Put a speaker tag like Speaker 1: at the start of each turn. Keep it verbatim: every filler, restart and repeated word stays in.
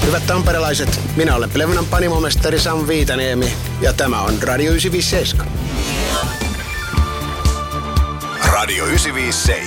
Speaker 1: Hyvät tamperelaiset, minä olen Plevunan panimomestari Sam Viitaniemi ja tämä on Radio yhdeksänsataaviisikymmentäseitsemän.
Speaker 2: Radio yhdeksänsataaviisikymmentäseitsemän.